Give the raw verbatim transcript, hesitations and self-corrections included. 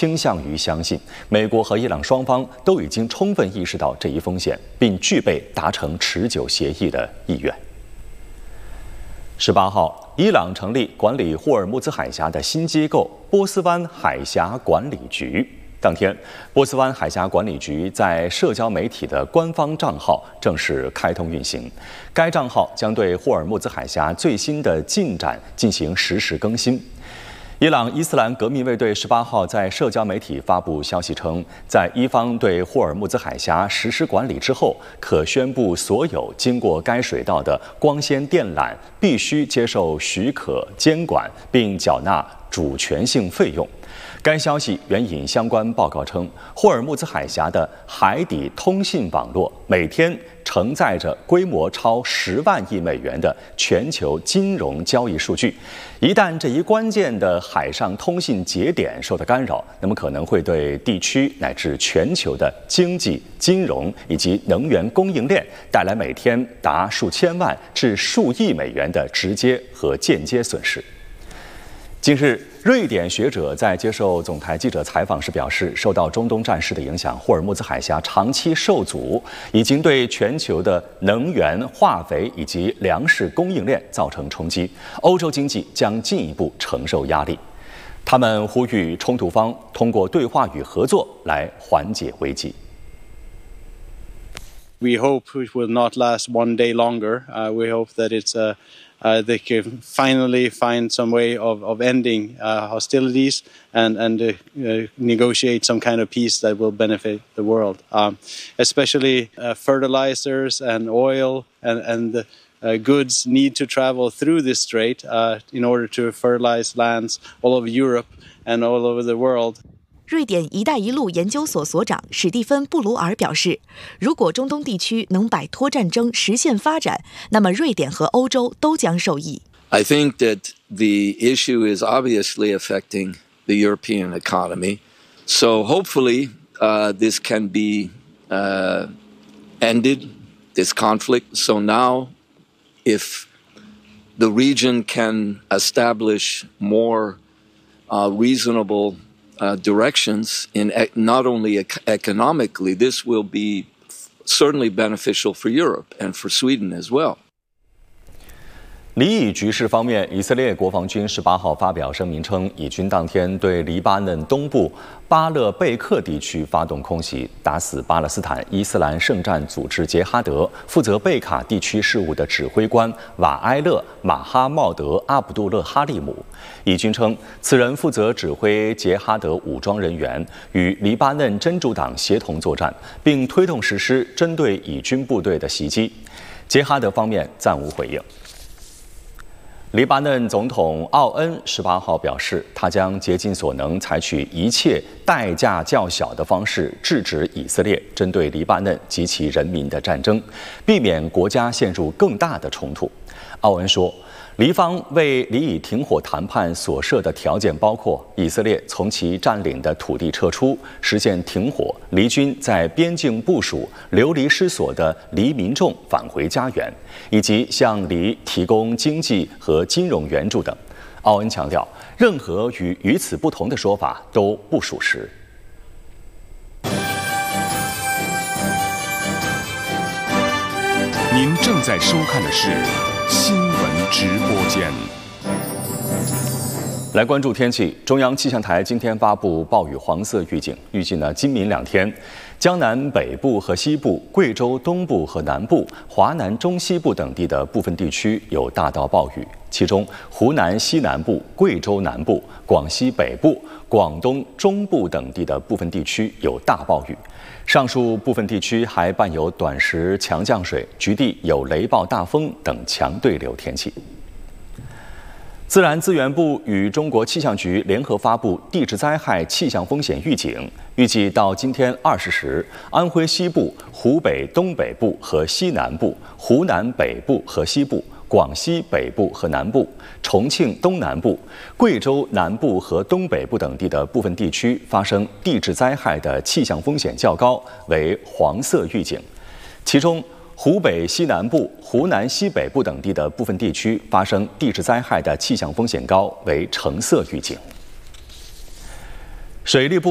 倾向于相信，美国和伊朗双方都已经充分意识到这一风险，并具备达成持久协议的意愿。十八号，伊朗成立管理霍尔木兹海峡的新机构——波斯湾海峡管理局。当天，波斯湾海峡管理局在社交媒体的官方账号正式开通运行。该账号将对霍尔木兹海峡最新的进展进行实时更新。伊朗伊斯兰革命卫队十八号在社交媒体发布消息称，在伊方对霍尔木兹海峡实施管理之后，可宣布所有经过该水道的光纤电缆必须接受许可监管，并缴纳主权性费用。该消息援引相关报告称，霍尔木兹海峡的海底通信网络每天承载着规模超十万亿美元的全球金融交易数据。一旦这一关键的海上通信节点受到干扰，那么可能会对地区乃至全球的经济、金融以及能源供应链带来每天达数千万至数亿美元的直接和间接损失。近日，瑞典学者在接受总台记者采访时表示，受到中东战事的影响，霍尔木兹海峡长期受阻，已经对全球的能源、化肥以及粮食供应链造成冲击，欧洲经济将进一步承受压力。他们呼吁冲突方通过对话与合作来缓解危机。 We hope it will not last one day longer. Uh, we hope that it's uh, uh, they can finally find some way of, of ending uh, hostilities and, and uh, uh, negotiate some kind of peace that will benefit the world, um, especially uh, fertilizers and oil and, and the uh, goods need to travel through this strait uh, in order to fertilize lands all over Europe and all over the world. 瑞典“一带一路”研究所所长史蒂芬·布鲁尔表示，如果中东地区能摆脱战争，实现发展，那么瑞典和欧洲都将受益。 I think that the issue is obviously affecting the European economy. So hopefully uh, this can be uh, ended, this conflict. So now if the region can establish more uh, reasonable Uh, directions in ec- not only ec- economically, this will be certainly beneficial for Europe and for Sweden as well. 黎以局势方面，以色列国防军十八号发表声明称，以军当天对黎巴嫩东部巴勒贝克地区发动空袭，打死巴勒斯坦伊斯兰圣战组织杰哈德负责贝卡地区事务的指挥官瓦埃勒·马哈茂德·阿卜杜勒哈利姆。以军称，此人负责指挥杰哈德武装人员与黎巴嫩真主党协同作战，并推动实施针对以军部队的袭击。杰哈德方面暂无回应。黎巴嫩总统奥恩十八号表示，他将竭尽所能，采取一切代价较小的方式制止以色列针对黎巴嫩及其人民的战争，避免国家陷入更大的冲突。奥恩说，黎方为黎以停火谈判所设的条件包括以色列从其占领的土地撤出，实现停火，黎军在边境部署，流离失所的黎民众返回家园，以及向黎提供经济和金融援助等。奥恩强调，任何与与此不同的说法都不属实。 您正在收看的是新闻直播间。 来关注天气，中央气象台今天发布暴雨黄色预警，预计呢今明两天，江南北部和西部、贵州东部和南部、华南中西部等地的部分地区有大到暴雨，其中湖南西南部、贵州南部、广西北部、广东中部等地的部分地区有大暴雨。上述部分地区还伴有短时强降水，局地有雷暴大风等强对流天气。自然资源部与中国气象局联合发布地质灾害气象风险预警，预计到今天二十时，安徽西部、湖北东北部和西南部、湖南北部和西部、广西北部和南部、重庆东南部、贵州南部和东北部等地的部分地区发生地质灾害的气象风险较高，为黄色预警。其中，湖北西南部、湖南西北部等地的部分地区发生地质灾害的气象风险高，为橙色预警。水利部